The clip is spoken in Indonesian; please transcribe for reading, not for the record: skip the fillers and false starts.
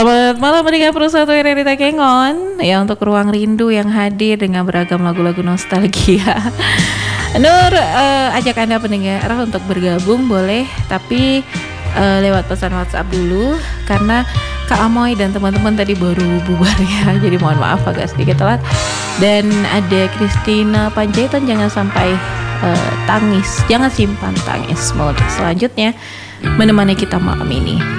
Selamat malam pendengar Persatu Rita Kengon ya, untuk Ruang Rindu yang hadir dengan beragam lagu-lagu nostalgia. Nur ajak Anda pendengar untuk bergabung boleh, tapi lewat pesan WhatsApp dulu karena Kak Amoy dan teman-teman tadi baru bubar ya. Jadi mohon maaf agak sedikit telat. Dan ada Christina Panjaitan, jangan sampai tangis, jangan simpan tangis. Semoga selanjutnya menemani kita malam ini.